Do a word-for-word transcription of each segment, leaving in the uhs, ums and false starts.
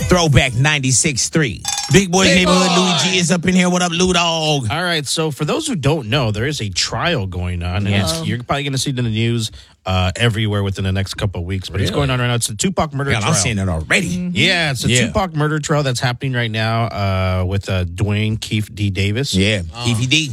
Throwback ninety-six three. Big Boys Big Neighborhood. boy. Louis G is up in here. What up, Lou Dog? All right, so for those who don't know, there is a trial going on. And Yes. it's- you're probably going to see it in the news uh, everywhere within the next couple of weeks. But it's going on right now. It's a Tupac murder God, trial. I'm seeing it already. Yeah, it's a Yeah. Tupac murder trial that's happening right now uh, with uh, Dwayne Keefe D. Davis. Yeah, Keefy D.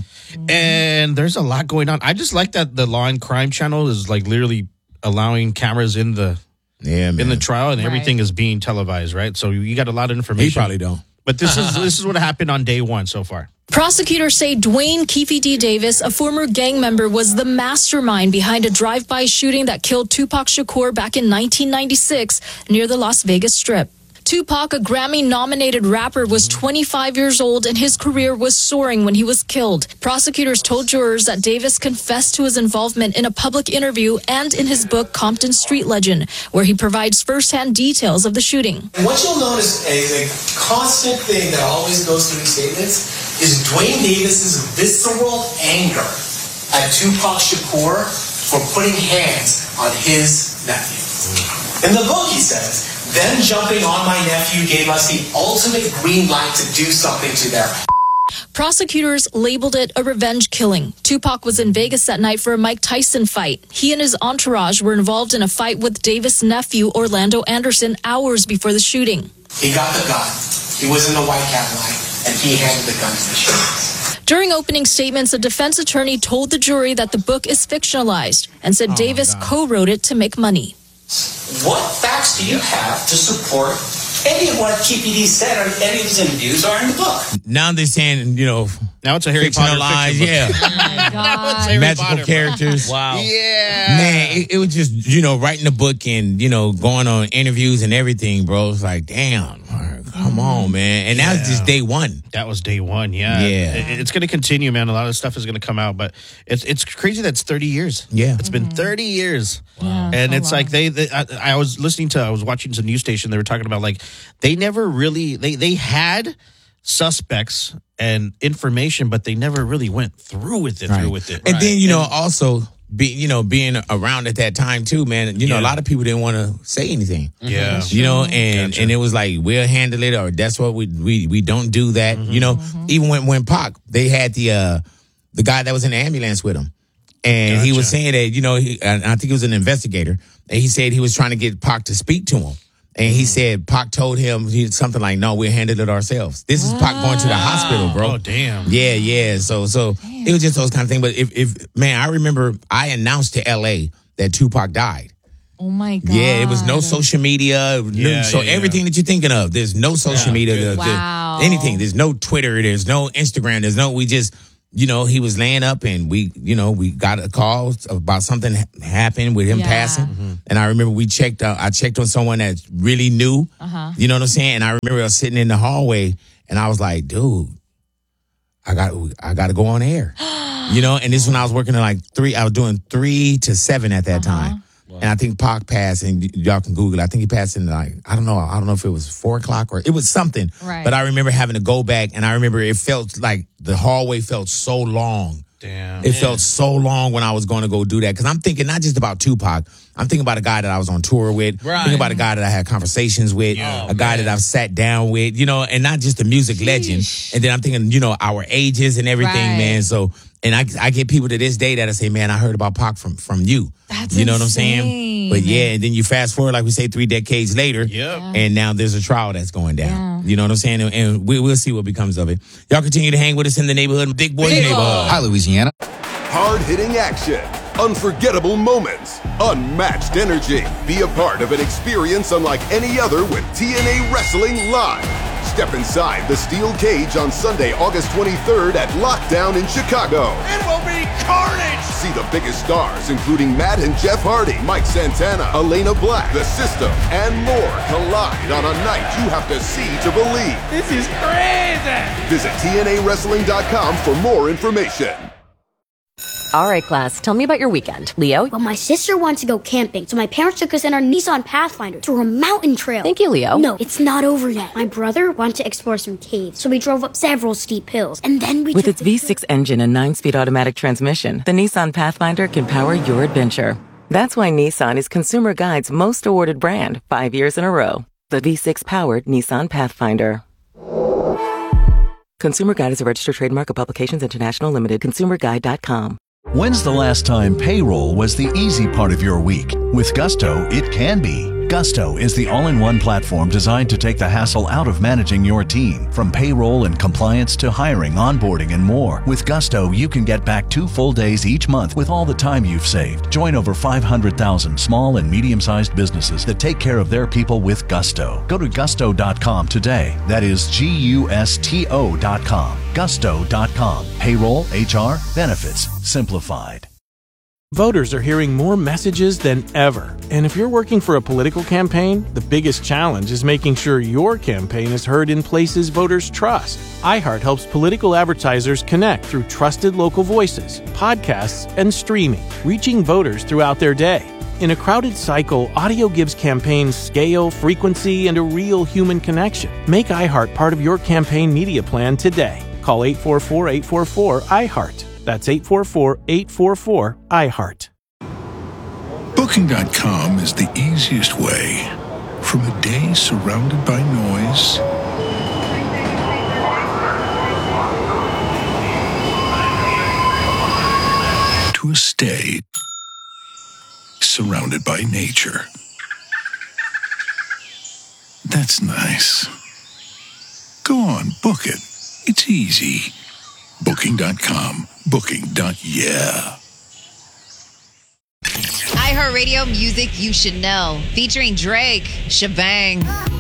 And there's a lot going on. I just like that the Law and Crime Channel is like literally allowing cameras in the Yeah, man. in the trial, and Right. everything is being televised, right? So you got a lot of information. He probably don't. But this is this is what happened on day one so far. Prosecutors say Dwayne Keefe D. Davis, a former gang member, was the mastermind behind a drive-by shooting that killed Tupac Shakur back in nineteen ninety-six near the Las Vegas Strip. Tupac, a Grammy-nominated rapper, was twenty-five years old and his career was soaring when he was killed. Prosecutors told jurors that Davis confessed to his involvement in a public interview and in his book Compton Street Legend, where he provides firsthand details of the shooting. And what you'll notice is a constant thing that always goes through these statements is Dwayne Davis's visceral anger at Tupac Shakur for putting hands on his nephew. In the book, he says, "Them jumping on my nephew gave us the ultimate green light to do something to their." Prosecutors labeled it a revenge killing. Tupac was in Vegas that night for a Mike Tyson fight. He and his entourage were involved in a fight with Davis' nephew, Orlando Anderson, hours before the shooting. He got the gun. He was in the White Cat line, and he handed the gun to the sheriff. During opening statements, a defense attorney told the jury that the book is fictionalized and said Davis co-wrote it to make money. What facts do you have to support any of what K P D said or any of his interviews are in the book? Now they're saying, you know, Now it's a Harry Potter fictionalized, fiction book. yeah. Oh my God. Harry Magical Potter. characters. Wow. Yeah. Man, it, it was just, you know, writing a book and, you know, going on interviews and everything, bro. It's like, damn, come on, man. And that was just day one. That was day one, yeah. Yeah. It- it's going to continue, man. A lot of stuff is going to come out, but it's it's crazy that it's thirty years. Yeah. It's been thirty years. Yeah, And so it's like long. they, they I, I was listening to, I was watching some news station. They were talking about like, they never really, they, they had suspects and information, but they never really went through with it, through with it. And then, you know, also, be you know, being around at that time too, man, you know, Yeah. a lot of people didn't want to say anything. Yeah. You know, and Gotcha. and it was like, we'll handle it, or that's what we we we don't do that. You know, even when when Pac, they had the uh the guy that was in the ambulance with him. And he was Gotcha. saying that, you know, he, and I think he was an investigator, and he said he was trying to get Pac to speak to him. And he said Pac told him he, something like, "No, we'll handle it ourselves." This is Pac going to the hospital, bro. Oh, damn. Yeah, yeah. So, so it was just those kind of things. But if, if man, I remember I announced to L A that Tupac died. Oh my God. Yeah, it was no social media. no- Yeah, so yeah, everything yeah. that you're thinking of, there's no social media. the- the- Wow. anything. There's no Twitter. There's no Instagram. There's no. We just, you know, he was laying up, and we, you know, we got a call about something ha- happened with him Yeah. passing. Mm-hmm. And I remember we checked. Uh, I checked on someone that really knew. Uh-huh. You know what I'm saying? And I remember I was sitting in the hallway, and I was like, dude, I got, I got to go on air. You know, and this is when I was working at like three. I was doing three to seven at that time. And I think Pac passed, and y- y'all can Google it. I think he passed in like, I don't know. I don't know if it was four o'clock or it was something. Right. But I remember having to go back, and I remember it felt like the hallway felt so long. Damn. It felt so long when I was going to go do that. Because I'm thinking not just about Tupac. I'm thinking about a guy that I was on tour with. Right. Thinking about a guy that I had conversations with. Yeah. a guy that I've sat down with, you know, and not just a music legend. And then I'm thinking, you know, our ages and everything, Right. man. So, and I, I get people to this day that I say, man, I heard about Pac from, from you. That's You know what I'm saying? insane. But yeah, and then you fast forward, like we say, three decades later. Yep. And now there's a trial that's going down. Yeah. You know what I'm saying? And, and we, we'll see what becomes of it. Y'all continue to hang with us in the neighborhood. Big Boys Big Neighborhood. Hi, Louisiana. Hard-hitting action, unforgettable moments, unmatched energy. Be a part of an experience unlike any other with T N A Wrestling Live. Step inside the steel cage on Sunday, August twenty-third at Lockdown in Chicago. It will be carnage! See the biggest stars, including Matt and Jeff Hardy, Mike Santana, Elena Black, The System, and more collide on a night you have to see to believe. This is crazy! Visit T N A wrestling dot com for more information. All right, class, tell me about your weekend. Leo? Well, my sister wants to go camping, so my parents took us in our Nissan Pathfinder to a mountain trail. Thank you, Leo. No, it's not over yet. My brother wanted to explore some caves, so we drove up several steep hills, and then we With took its the V six engine and nine-speed automatic transmission, the Nissan Pathfinder can power your adventure. That's why Nissan is Consumer Guide's most awarded brand five years in a row. The V six powered Nissan Pathfinder. Consumer Guide is a registered trademark of Publications International Limited. consumer guide dot com. When's the last time payroll was the easy part of your week? With Gusto, it can be. Gusto is the all-in-one platform designed to take the hassle out of managing your team. From payroll and compliance to hiring, onboarding, and more. With Gusto, you can get back two full days each month with all the time you've saved. Join over five hundred thousand small and medium-sized businesses that take care of their people with Gusto. Go to gusto dot com today. That is G U S T O dot com. gusto dot com. Payroll, H R, benefits, simplified. Voters are hearing more messages than ever. And if you're working for a political campaign, the biggest challenge is making sure your campaign is heard in places voters trust. iHeart helps political advertisers connect through trusted local voices, podcasts, and streaming, reaching voters throughout their day. In a crowded cycle, audio gives campaigns scale, frequency, and a real human connection. Make iHeart part of your campaign media plan today. Call eight four four, eight four four, iHeart. That's eight four four, eight four four, iHeart. Booking dot com is the easiest way. From a day surrounded by noise to a stay surrounded by nature. That's nice. Go on, book it. It's easy. Booking dot com. Booking. Yeah. iHeartRadio music you should know. Featuring Drake, Shabang.